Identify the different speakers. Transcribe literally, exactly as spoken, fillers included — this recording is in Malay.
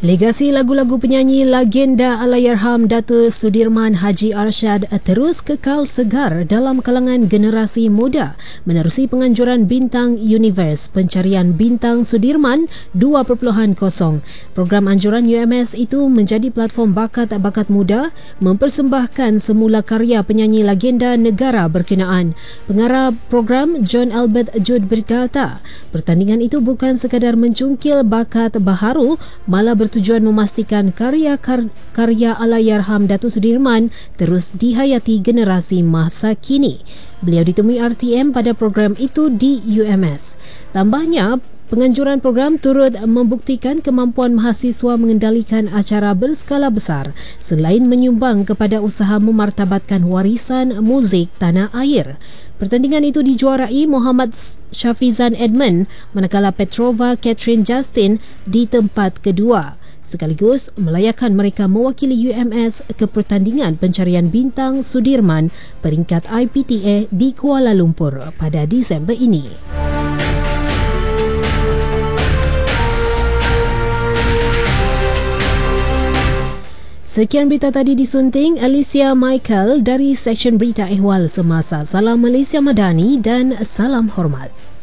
Speaker 1: Legasi lagu-lagu penyanyi legenda Allahyarham Datuk Sudirman Haji Arsyad terus kekal segar dalam kalangan generasi muda menerusi penganjuran Bintang Universe Pencarian Bintang Sudirman dua titik kosong. Program anjuran U M S itu menjadi platform bakat-bakat muda mempersembahkan semula karya penyanyi legenda negara berkenaan. Pengarah program John Albert Jude berkata, pertandingan itu bukan sekadar mencungkil bakat baharu, malah bertujuan memastikan karya-karya Allahyarham Datuk Sudirman terus dihayati generasi masa kini. Beliau ditemui R T M pada program itu di U M S. Tambahnya, penganjuran program turut membuktikan kemampuan mahasiswa mengendalikan acara berskala besar selain menyumbang kepada usaha memartabatkan warisan muzik tanah air. Pertandingan itu dijuarai Muhammad Syafizan Edmund manakala Petrova Catherine Justin di tempat kedua, sekaligus melayakan mereka mewakili U M S ke pertandingan pencarian Bintang Sudirman peringkat I P T A di Kuala Lumpur pada Disember ini. Sekian berita tadi disunting Alicia Michael dari Seksyen Berita Ehwal Semasa. Salam Malaysia Madani dan salam hormat.